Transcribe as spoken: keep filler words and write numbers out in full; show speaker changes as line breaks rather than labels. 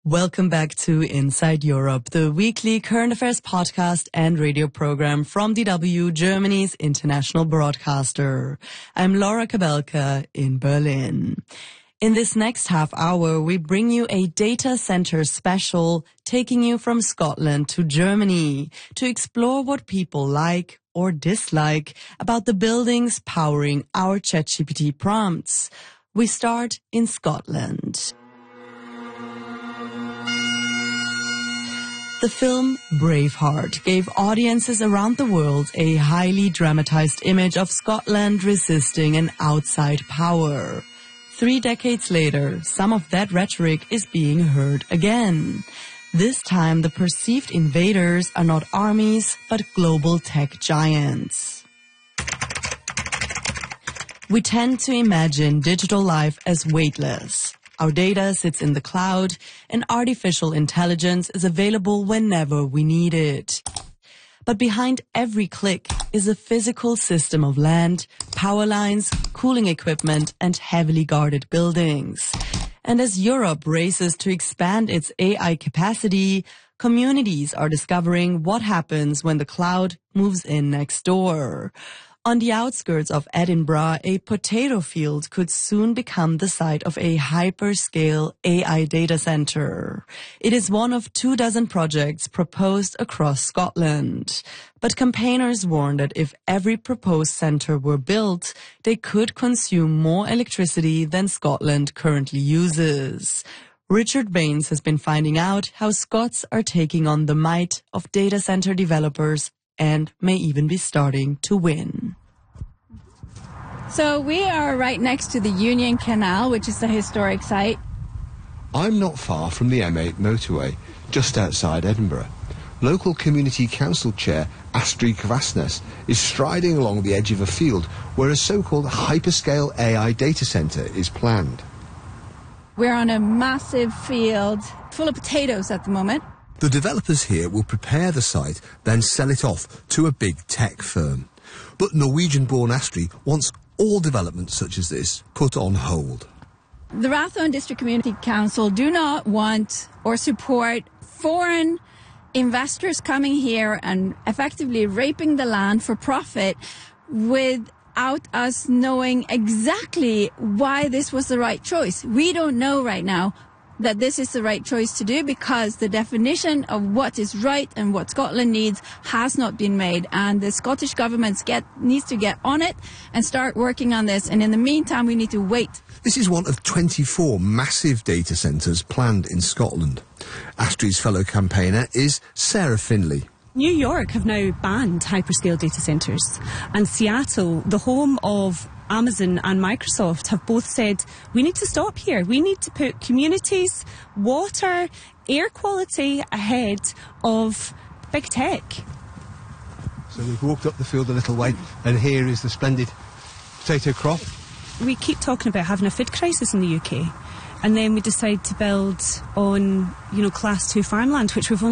Welcome back to Inside Europe, the weekly current affairs podcast and radio program from D W, Germany's international broadcaster. I'm Laura Kabelka in Berlin. In this next half hour, we bring you a data center special, taking you from Scotland to Germany to explore what people like or dislike about the buildings powering our ChatGPT prompts. We start in Scotland. The film Braveheart gave audiences around the world a highly dramatized image of Scotland resisting an outside power. Three decades later, some of that rhetoric is being heard again. This time, the perceived invaders are not armies, but global tech giants. We tend to imagine digital life as weightless. Our data sits in the cloud, and artificial intelligence is available whenever we need it. But behind every click is a physical system of land, power lines, cooling equipment, and heavily guarded buildings. And as Europe races to expand its A I capacity, communities are discovering what happens when the cloud moves in next door. On the outskirts of Edinburgh, a potato field could soon become the site of a hyperscale A I data center. It is one of two dozen projects proposed across Scotland. But campaigners warn that if every proposed center were built, they could consume more electricity than Scotland currently uses. Richard Baines has been finding out how Scots are taking on the might of data center developers and may even be starting to win.
So we are right next to the Union Canal, which is a historic site.
I'm not far from the M eight motorway, just outside Edinburgh. Local Community Council Chair Astrid Kvasnes is striding along the edge of a field where a so-called hyperscale A I data centre is planned.
We're on a massive field full of potatoes at the moment.
The developers here will prepare the site, then sell it off to a big tech firm. But Norwegian-born Astrid wants all developments such as this put on hold.
The Rathdown District Community Council do not want or support foreign investors coming here and effectively raping the land for profit without us knowing exactly why this was the right choice. We don't know right now that this is the right choice to do because the definition of what is right and what Scotland needs has not been made, and the Scottish government get, needs to get on it and start working on this, and in the meantime we need to wait.
This is one of twenty-four massive data centres planned in Scotland. Astrid's fellow campaigner is Sarah Finlay.
New York have now banned hyperscale data centres, and Seattle, the home of Amazon and Microsoft, have both said we need to stop here. We need to put communities, water, air quality ahead of big tech.
So we've walked up the field a little way, and here is the splendid potato crop.
We keep talking about having a food crisis in the U K, and then we decide to build on, you know, class two farmland, which we've only